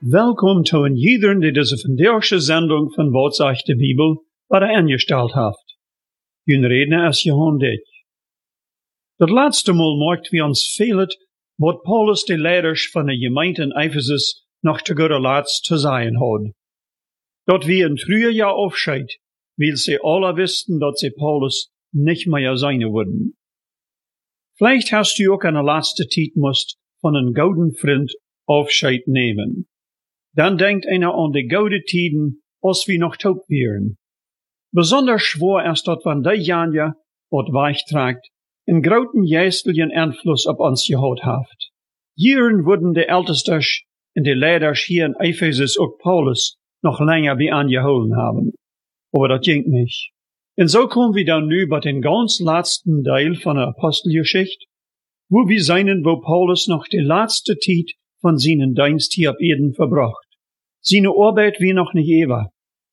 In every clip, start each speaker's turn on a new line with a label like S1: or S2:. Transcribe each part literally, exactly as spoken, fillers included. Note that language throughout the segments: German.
S1: Welkom zu een iedereen die deze vandaagse zending van Wat zegt de Bibel bij aangesteld heeft. Hun redner is Johan Dit. Dat laatste mal maakt we ons veel wat Paulus de leiders van de gemeente in Ephesus nog te goede laatst te zeggen had. Dat we een früher jaar afscheid, weil sie alle wisten, dat sie Paulus nicht mehr sein würden. Vielleicht hast du auch eine letzte Zeit musst von einem gouden Freund Aufscheid nehmen. Dann denkt einer an die gouden Tiden, als wir noch taub wären. Besonders schwer ist dat van die Janja, wat weichtragt, een groten geestelijken Einfluss op ons gehad heeft. Hierin wurden de Ältesters en de Leiders hier in Ephesus ook Paulus noch länger wie angeholen haben. Aber dat ging nicht. En so kommen wir dann nu bei den ganz letzten Teil von der Apostelgeschichte, wo wir seinen, wo Paulus noch die letzte Zeit von seinen Dienst hier auf Erden verbracht. Seine Arbeit wie noch nicht ewig.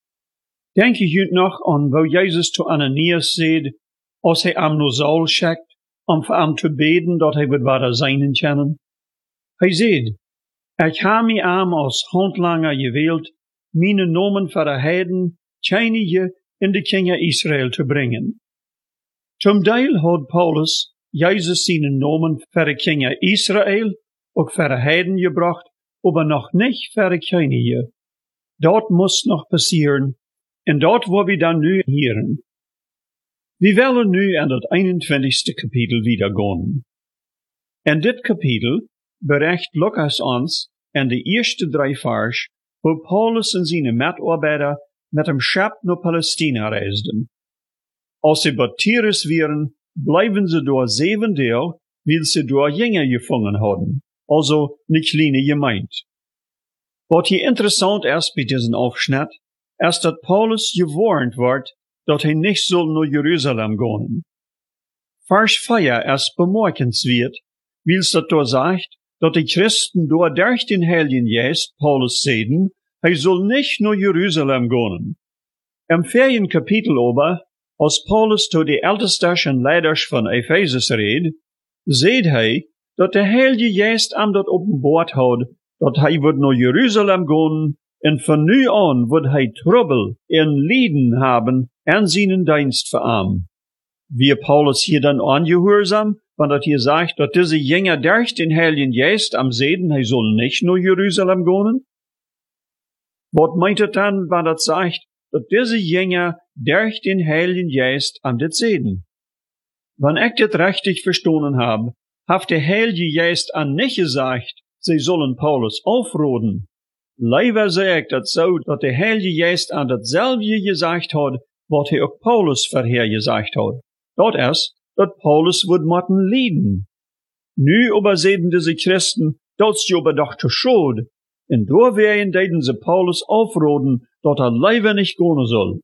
S1: Denke ich noch an, wo Jesus zu Ananias sagt, als er am nur Saul schickt, um für ihn zu beten, dat hij wird weiter seinen kennen. Hij sagt, ich habe mich am als Handlanger gewählt, meine Namen für die Heiden, Tscheinige in die Kinder Israel zu bringen. Zum Teil hat Paulus Jesus seinen Namen für die Kinder Israel auch für die Heiden gebracht, aber noch nicht für die Könige. Dort muss noch passieren, und dort, wo wir dann nu hören. Wir wollen nu an das einundzwanzigste Kapitel wieder gehen. In dit Kapitel bericht Lukas uns in die ersten drei Vers, wo Paulus und seine Mitarbeiter mit dem Schiff nach Palästina reisten. Als sie bei Tyrus wären, bleiben sie dort sieben Tage, weil sie dort Jünger gefangen hatten. Also nicht kleine gemeint. Was hier interessant ist bei diesem Aufschnitt, ist, dass Paulus gewarnt wird, dass er nicht soll nach Jerusalem gehen. Vers vier ist bemerkenswert, weil es dort sagt, dass die Christen dort durch den Heiligen Geist Paulus sehen, er soll nicht nach Jerusalem gehen. Im vierten Kapitel aber, als Paulus zu die ältesten Leiders von Ephesus redet, sieht er, dat de Heilige Geest am dat openbaard had, dat hij wordt naar Jeruzalem gaan, en van nu aan wordt hij Trouble en Lijden hebben en zijn dienst verarmen. Wie Paulus hier dan angehoorzaam, want dat hier sagt, dat deze Jünger durch den Heiligen Geist am Seden, hij soll nicht naar Jeruzalem gaan? Wat meint het dan, wanneer dat sagt, dat deze Jünger durch den Heiligen Geist am dit Seden? Wanneer ik dit richtig verstanden habe, hat der Heilige Geist an nicht gesagt, sie sollen Paulus aufroden. Leider sagt das so, dass der Heilige Geist an dasselbe gesagt hat, was er auch Paulus vorher gesagt hat. Dort ist, dass Paulus wird motten leiden. Nu aber sehen diese Christen, dass sie aber doch zu schuld. Und da werden denen sie Paulus aufroden, dass er leider nicht gehen soll.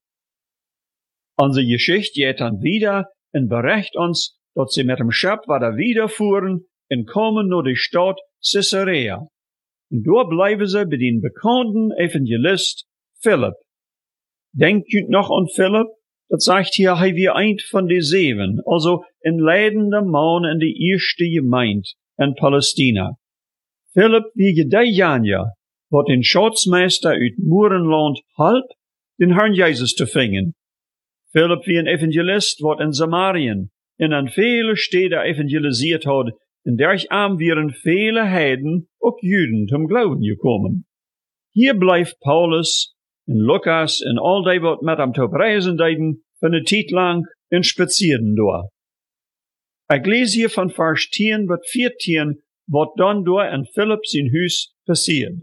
S1: Unsere Geschichte geht dann wieder und bericht uns, dat sie mit dem Schiff weiter wiederfuhren und kommen nach die Stadt Caesarea. Und dort bleiben sie bei den bekannten Evangelist Philipp. Denkt ihr noch an Philipp? Das sagt hier, er wie ein von den Sieben, also ein leidender Mann in die erste Gemeinde in Palästina. Philipp wie die Janja, wat den Schatzmeister uit Moerenland halb, den Herrn Jesus zu fingen. Philipp wie ein Evangelist, wat in Samarien en an viele Städte evangelisiert hat, in derch arm wären viele Heiden, auch Juden, zum Glauben gekommen. Hier bleibt Paulus, in Lukas, in all die, wat mit am Top reisen deiden, für eine Zeit lang, in spazieren dort. Ich lese hier von Vers zehn bis vierzehn, wat dann dort in Philipps in Hus passiert.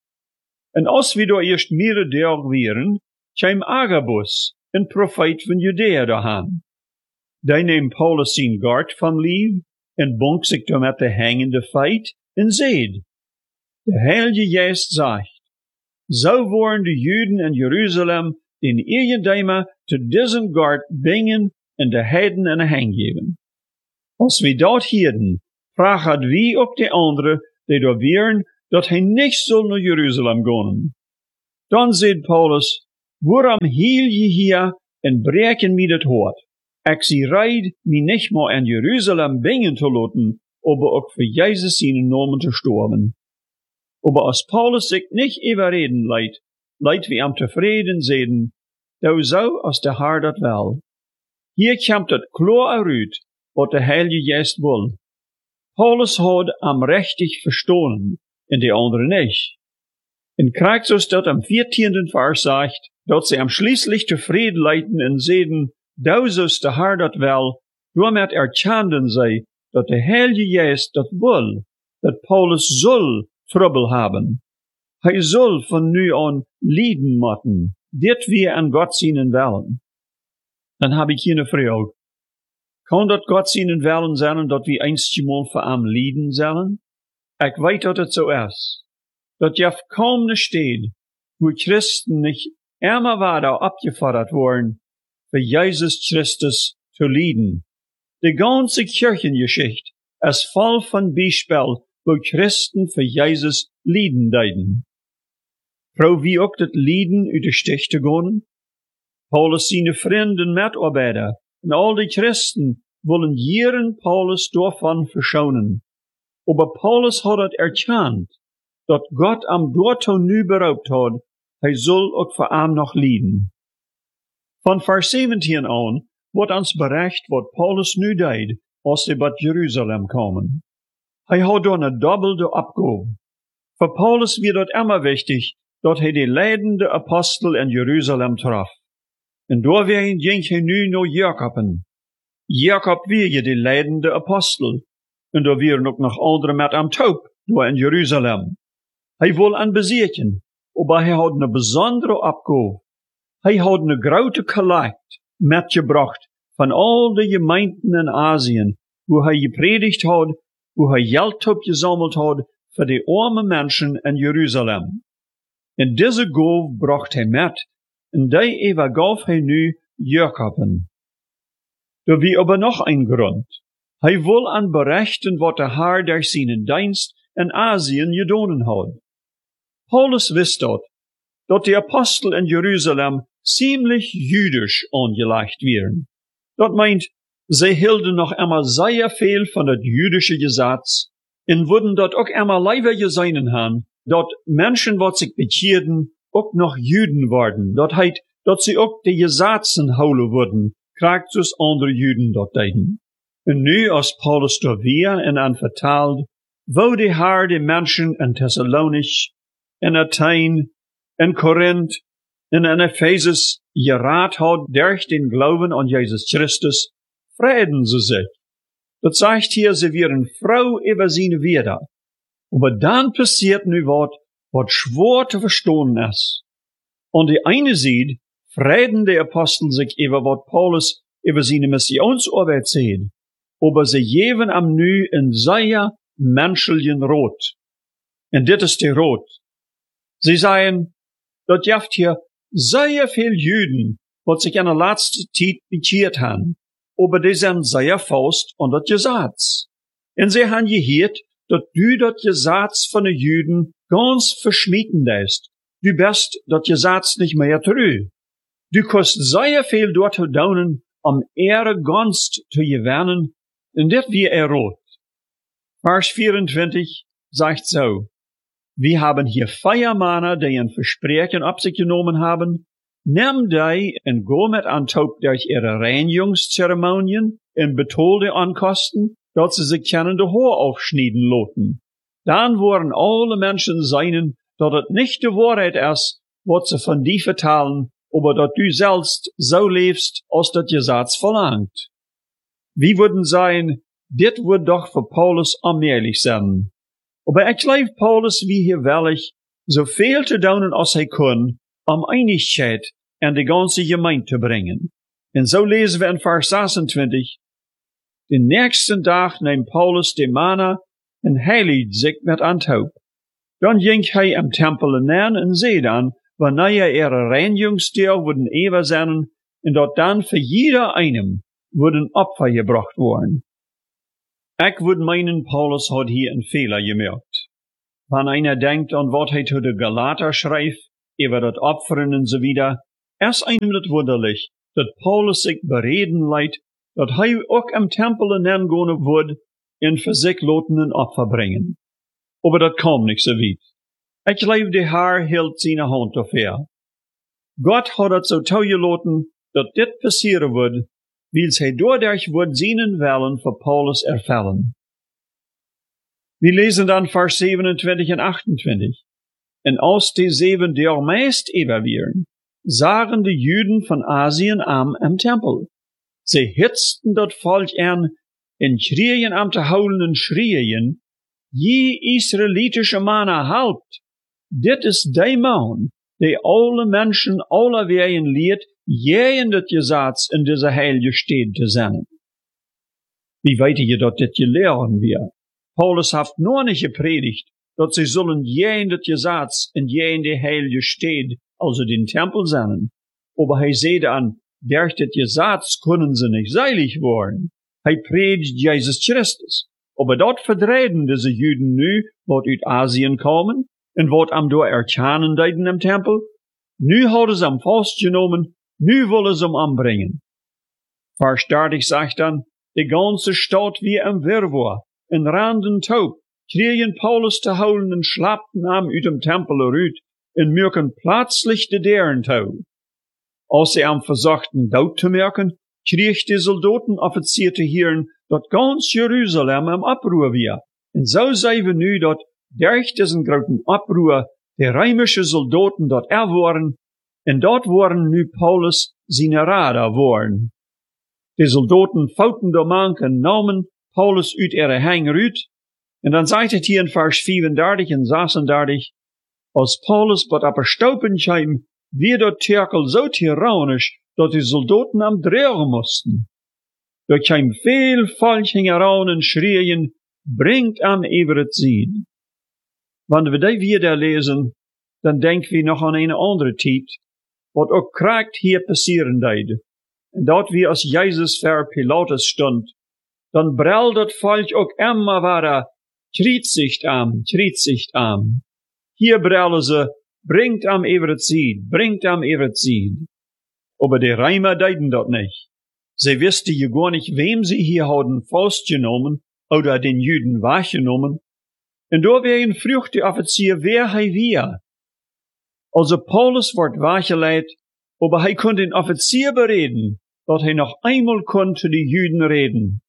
S1: Und als wir dort erst mehrere Tage wären, kam Agabus, ein Prophet von Judäa daheim. Die neemt Paulus zijn gard van lief en bonk zich door met de hangende feit en zeid, de Heilige Geest zegt, zo worden de Juden in Jeruzalem den irgendeiner te diesem gard bingen en de Heiden in de hang geven. Als we dat hielden, vragen wie ook de anderen, die daar wären, dat hij niet zal naar Jeruzalem gaan. Dan zeid Paulus, waarom hiel je hier en breken mij dat hart? Ik zie reid, mij nicht mehr in Jerusalem bingen te laten, aber auch für Jesus seinen Namen zu sterben. Aber als Paulus sich nicht überreden leidt, leidt wie am tevreden zeden, da so als der Herr dat wel. Hier kommt het klar uit, wat de Heilige Geest wil. Paulus had am rechtig verstohlen, en die andere nicht. In Christus dat am vierzehnten Vers sagt, dat sie am schließlich tevreden leiden en zeden, da so's der Herr dat wel, damit erkannten sie, dat de Heilige Geest dat wil, dat Paulus soll Trouble haben. Hij soll von nu an lieden moeten, dit wir an Gott zienen wollen. Dan heb ik hier een vraag. Kan dat God zienen willen zijn dat we einstmal voor hem lieden zullen? Ik weet dat het zo is. Dat je kaum nicht steht, wo Christen nicht immer weiter abgefordert worden, für Jesus Christus zu lieden. Die ganze Kirchengeschichte ist voll von Beispielen, wo Christen für Jesus lieden deiden. Frau wie ook dat lieden uit de stich te gaan? Paulus seine vrienden Mitarbeiter en al die Christen wollen jeren Paulus davon verschonen. Aber Paulus hat het erkannt, dat Gott am Dorto nu beraubt hat, hij soll ook voor hem nog lieden. Van vers zeventien aan wordt ons bericht wat Paulus nu deed, als hij bij Jeruzalem komen. Hij had dan een dubbelte opgave. Voor Paulus wird het immer wichtig, dat hij de leidende apostel in Jeruzalem traf. En doorheen ging hij nu naar Jacoben. Jacob weer de leidende apostel. En daar waren ook nog andere met hem taub, door in Jeruzalem. Hij wil aan bezeten, maar hij had een bijzondere opgave. Hij had een grote collect metgebracht van al de gemeenten in Azië, wo hij gepredigt had, wo hij geld opgezameld had voor de arme mensen in Jeruzalem. En deze gave bracht hij met, en die overgaf hij nu Jacoben. Er wie aber noch ein Grund. Hij wil aan berichten wat de Herr durch seinen Dienst in Asien gedonen had. Paulus wist dat, dat die Apostel in Jeruzalem ziemlich jüdisch angelegt waren. Dat meint, sie hielden noch immer sehr viel von dat jüdische Gesetz en würden dat ook immer lieber geseinen haben, dat Menschen, wat sich bekeerden, ook noch Juden worden. Dat heit, dat sie ook die Gesetzen houden würden, krijgt dus andere Juden dat deiden. En nu, als Paulus daar weer en aan vertaald, wo die Herr die Menschen in Thessalonich, in Athen, in Korinth, en in Ephesus geraad had durch den Glauben an Jesus Christus, vreden sie sich. Dat sagt hier, sie wären froh über seine Wieder. Aber dann passiert nu wat, wat schwer zu verstehen ist. Und die eine sieht, vreden die Apostel sich über wat Paulus über seine Missionsarbeit sehen. Aber sie geben am nu in sehr menschlichen Rot. Und dit ist die Rot. Sie sagen, dort jaft hier sehr viel Juden, wat sich in der letzten Zeit bekehrt haben. Aber die sind sehr fast an das Gesetz. Und sie haben gehört, dat du dat Gesetz von den Juden ganz verschmieden ist. Du bist dat Gesetz nicht mehr treu. Du kannst sehr viel dort daunen, um Ehre ganz zu gewinnen, und das wie er rot. Vers vierundzwanzig sagt so, wir haben hier Feiermänner, die ein Versprechen auf sich genommen haben, nimm die und go mit an Taub durch ihre Reinigungszeremonien und betolde Ankosten, dat sie sich können de Haar aufschneiden loten. Dann wollen alle Menschen seinen, dat het nicht die Wahrheit ist, wat sie von dir vertalen, aber dat du selbst so lebst, als dat Gesetz verlangt. Wie würden sein, dit wird doch für Paulus allmählich sein. Aber ich glaube, Paulus wie hier willig, so viel zu tun, als er kann, um Einigkeit in die ganze Gemeinde zu bringen. Und so lesen wir in Vers sechsundzwanzig, den nächsten Tag nahm Paulus die Manna und heiligt sich mit Antaub. Dann ging er im Tempel hinein und seh dann, wann er ihre Reinigungsdienste wurden ewer sein, und dort dann für jeder einem wurden Opfer gebracht worden. Ich würde meinen, Paulus hat hier einen Fehler gemerkt. Wenn einer denkt an was er zu den Galater schreibt, über das Opfern und so wieder, ist einem das wunderlich, dass Paulus sich bereden leidt, dat hij ook im Tempel hineingehen wird und für sich loten ein Opfer bringen. Aber das kam nicht so weit. Ik geloof de Heer hield zijn hand op haar. Gott hat het zo toegelaten dat dit passeren wordt, wils hij doordat wordt zijn willen voor Paulus ervellen. We lezen dan vers zevenentwintig en achtentwintig. En als die zeven der meest evalueren, zagen de Juden van Azië am im Tempel. Ze hitzten dat volk aan en schrien am te houden en schrien, je Israelitische mannen halpt, dit is die man, die alle Menschen alle wegen leert, jeden dat je zaats in deze heilige stad te zijn. Wie weet je dat dit je leren weer? Paulus heeft nog niet gepredigt, dat ze zullen jeden dat je zaats in jeden de heilige stad, also den Tempel zijn. Aber hij zei dan, durch dat je zaats kunnen ze niet seilig worden. Hij predigt Jesus Christus. Aber dat verdreiden deze Juden nu, wat uit Azië komen, en wat am door erkennen deiden im Tempel. Nu hadden ze hem vastgenomen, nu willen ze hem aanbrengen. Vers dertig zegt dan, de ganze stad wie een wirrwarr, en randen taub, kregen Paulus te houden en schlapten hem uit dem Tempel eruit, en merken plötzlich de deuren toe. Als ze hem verzochten dood te merken, kreeg de soldatenoffizier te horen dat ganz Jeruzalem im Oproer weer. En zo zijn we nu dat durch diesen großen Oproer de römische Soldaten dat er waren, en dat waren nu Paulus seine Rader worden. De soldaten fouten de mank en namen Paulus uit ihre Hänger uit, en dan zegt het hier in vers vierendertig en zesendertig, als Paulus wat apostopen kwam, wie dat Terkel zo tyrannisch, dat de soldaten am drehen moesten. Er kwam veel volk heran en schrien, bringt am over het ziel. Wanneer we die weer lezen, dan denken we nog aan een andere tijd, wat ook kraakt hier passieren deed. En dat we als Jezus voor Pilatus stond, dan brel dat volk ook immer wieder, kriegt am, kriegt am. Hier brellen ze, bringt am over het ziel, bringt am over het ziel. Aber die Römer deiden dat nicht. Sie wisten ja gar nicht, wem sie hier hadden vastgenommen oder den Juden weggenommen. En door werden vroeg de offizier wer hij weer. Also Paulus wordt weggeleid, aber hij kon den Offizier bereden, dat hij nog einmal kon zu de Juden reden.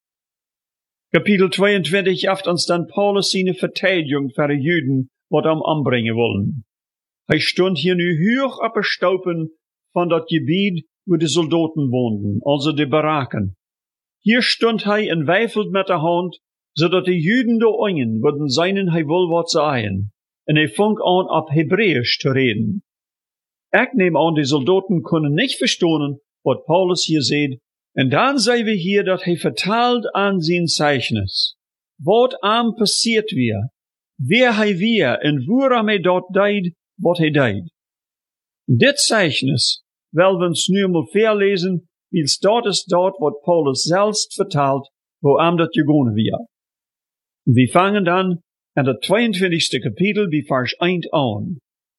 S1: Kapitel tweeëntwintig geeft ons dan Paulus seine Verteidigung für de Juden, wat hem aanbrengen wollen. Hij stond hier nu hoog op de stopen van dat gebied waar de soldaten woonden, also de baraken. Hier stond hij en wijfelt met de hand, zodat de Juden de oingen würden seinen hij wil wat zeggen. En hij fing aan op Hebräisch te reden. Ik neem aan, de soldaten kunnen niet verstaan wat Paulus hier zegt. En dan zijn we hier dat hij vertaalt aan zijn zeichnis. Wat aan passiert weer, wer hij weer en waarom hij dat deed, wat hij deed. Dit zeichnis wil we ons nu eenmaal verlezen, wils dat is dat wat Paulus zelfs vertaalt, waarom dat gegaan weer. We vangen dan in het tweeëntwintigste kapitel bij vers één aan.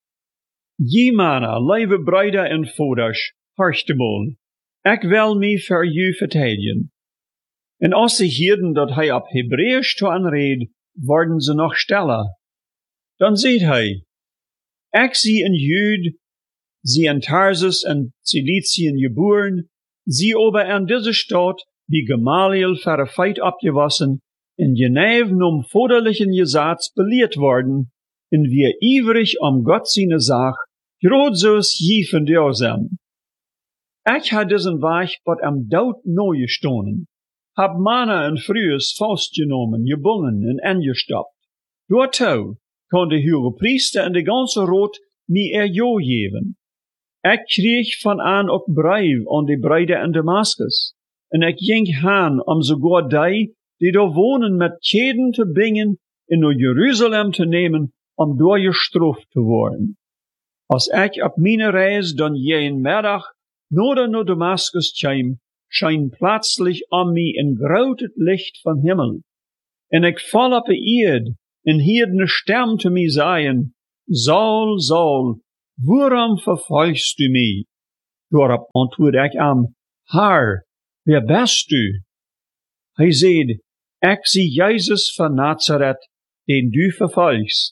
S1: Je mannen, lieve bruiden en vaders, hartstimmel, ik wil mij voor u verteidigen. En als ze hoorden dat hij op Hebräisch te aanreed, worden ze nog stiller. Dan zegt hij, ik zie een Jood, sie in Tarsus en Ciliciën geboren, sie aber in deze stad, wie Gamaliel voor een feit opgewassen, in Geneven um vaderlichen Gesetz belehrt worden, en wir ivrig om Gott seine Sach, groot zoals je van dir zijn. Ik had diesen Weg wat am dood neu gestonen, hab Männer en Frühes vastgenomen, gebungen en angestoppt. Doorto kon de hoge priester en de ganze Rot mir er jo geven. Ik kreeg van aan ook brief aan de bruiden in Damaskus, en ik ging haan om sogar die, die daar wonen met keden te bingen en naar Jeruzalem te nemen, om door gestraft te worden. Als ik op mijn reis dan jeden middag noorden naar Damaskus kwam, schijn plötzlich om mij een groot licht van Himmel. En ik val op de eerd, en hierde een stem te mij zeggen, Saul, Saul, waarom vervolgst du mij? Daarop antwoordde ik hem, Herr, wer bist du? Hij zei, ik zie Jezus van Nazareth, den du vervolgst.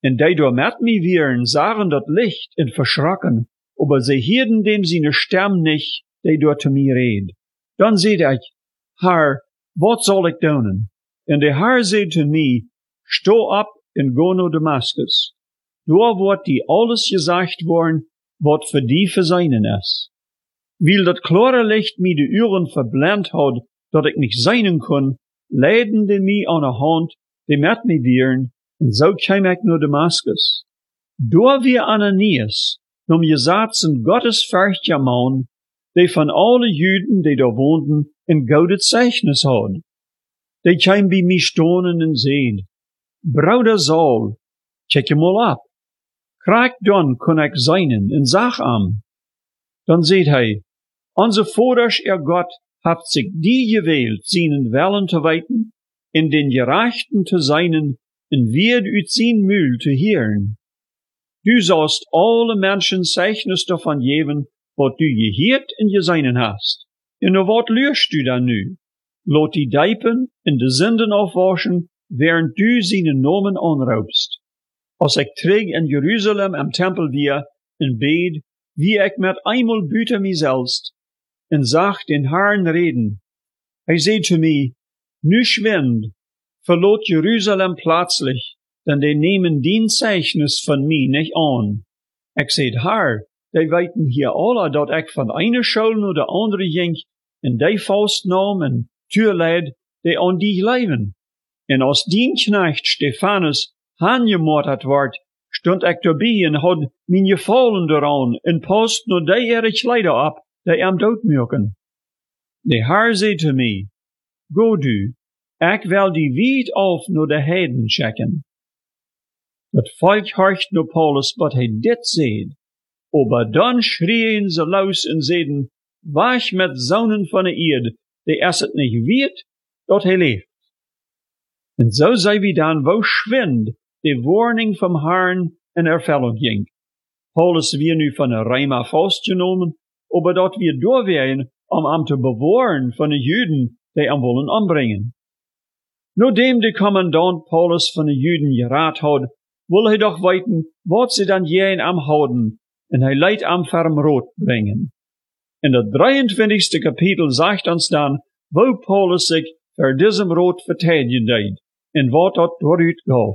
S1: En die door met mij wieren, zagen dat licht en verschrokken, aber sie hielden dem seine Stimme nicht, die door te mij reed. Dan zei ik, Herr, wat zal ik doen? En de Herr zei te mij, sto op en go naar Damaskus. Daar wordt die alles gezegd worden, wat voor die verzeinen is. Weil dat klare licht mij de uren verblind had, dat ik niet zijn kon, leidden de mij aan de hand, die met mij wieren, en zo kwam ik naar Damaskus. Daar wie Ananias, nom je zaten Gottes verchtja man, die van alle Juden, die daar woonden, een gouden zeichnis had. Die kwam bij mij stonen en zeid, Bruder Saul, check je mal op. Krijg dan kon ik zijnen en zag am. Dan zeid hij, onze vaders er God heeft zich die gewählt, seinen Willen te weten, in den Gerechten te zijnen, en wird uit zijn Mühl te hören. Du sollst alle Menschen Zeichnis davon geben, wat du geheert en gezeinen hast. En wat leerst du dan nu? Laat die dijpen en de zinden afwaschen, während du seinen Namen anraubst. Als ik terug in Jeruzalem am Tempel weer, en bed, wie ik met einmal buiten mijzelf, en zag den Herrn reden. Hij zei te mij, nu schwind, verlaat Jeruzalem plötzlich, denn die nehmen den Zeichnis von mir nicht an. Ik zei, Herr, die weten hier alle, dat ik van eine Schule naar de andere ging, en die vastnam en tuurleid, die aan die leven. En als dien knecht Stephanus aangemoord wordt, stond ik erbij en had mijn gevallen eraan, en past naar die ere kleider op, die am doodmuken. De Herr zei te mij, go du, ik wil die wied af naar de heiden checken. Dat volk horcht naar Paulus, wat hij dit zeid. Aber dan schrien ze los en zeiden, wacht met zonen van de eerd, die es het niet weet, dat hij leeft. En zo zei wie dan, wo schwind, de warning vom Herrn in Erfüllung ging. Paulus weer nu van een Rema vastgenomen, aber dat wir doorween om hem te bewahren van de Juden, die hem willen aanbrengen. Nadat de commandant Paulus van de Juden geraad had, wil hij doch weten, wat ze dan jij am houden, en hij leidt am ferm rood brengen. In het drieëntwintigste kapitel zegt ons dan, wo Paulus zich voor diesem rood vertedigen deed, en wat dat dooruit gaf.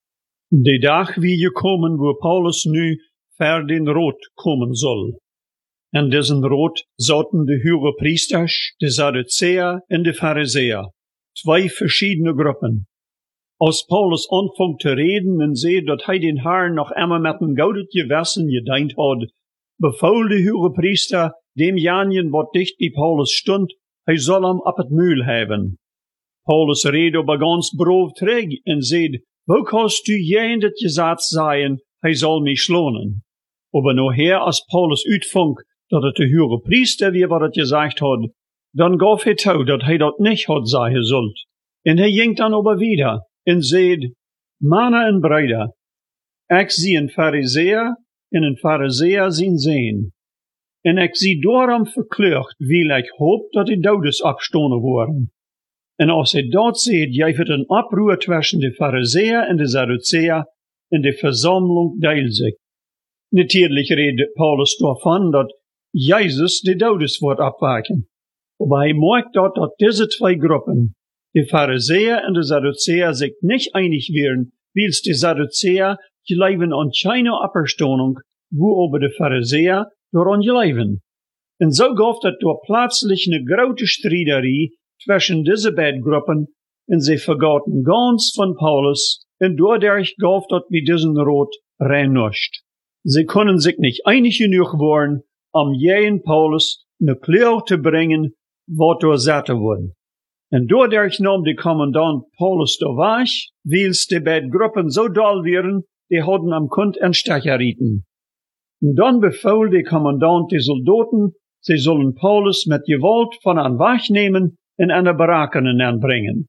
S1: De dag wie gekomen, wo Paulus nu voor den rood komen zal. En diesen rood zaten de hoge priesters, de Sadduceer en de Pharisäer, twee verschiedene groepen. Als Paulus anfing te reden en zei dat hij den Herrn nog immer met een gouden gewessen gedient had, beval de hoge priester demjenigen wat dicht bij Paulus stond, hij zal hem op het muil hebben. Paulus reed aber ganz brav terug en zei, wo kannst du jen dat gezat zijn, hij zal mij slonen. Aber nachher, als Paulus uitvond dat het de hoge priester wie wat het gezegd had, dan gaf hij toe dat hij dat niet had zeggen zult. En hij ging dan aber wieder en zei, mannen en bruiden, ik zie een Pharisäer en een Pharisäer zien zijn. En ik zie daarom verkleurd, wil ik hoop dat die doodes afgestonen worden. En als hij dat zegt, jij wordt een oproer tussen de Pharisäer en de Sadduceer, en de verzameling deelt zich. Natuurlijk redt Paulus daarvan dat Jezus de doodes wordt opwekken. Maar hij maakt dat dat deze twee groepen, de Pharisäer en de Sadduceer, zich niet einig werden, wils de Sadduceer geloven aan keine Auferstehung, wo aber de Pharisäer daaraan geloven. En zo gaf dat door plötzlich een grote strijderie zwischen deze beiden groepen, en ze vergaten ganz van Paulus, en doordat gaf dat wie diesen rood rein nicht. Ze kunnen zich niet einig genoeg worden, om jeden Paulus eine Kleur te brengen, wat door zetten worden. En doordat nam de commandant Paulus de weg, wils de beiden groepen zo dol werden, die hadden am Kund en Stecher rieten. En dan beval de commandant de soldaten, ze zullen Paulus met gewalt van aan weg nemen en aan de berakenen aanbrengen.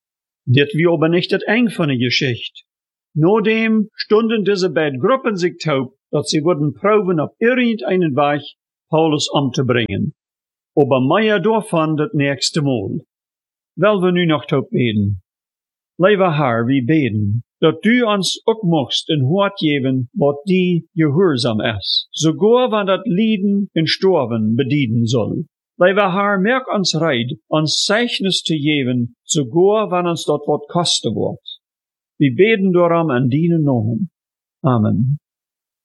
S1: Dit wie aber nicht het eng van de Geschichte. Nadem stunden diese beiden Gruppen sich taub, dat sie würden proben auf irgendeinen Weg Paulus umzubringen. Aber mehr davon das nächste Mal. Weil wir nu noch taub beten. Lieber Herr, wir beten. dat du ons ook mocht een woord geven wat die gehoorzaam is, sogar wann dat Lieden en Storven bedienen soll. Leiwe haar merk ons reid, ons Zeichnis te geven, sogar wann ons dat wat kosten wordt. Wir beten darum an deinen Namen. Amen.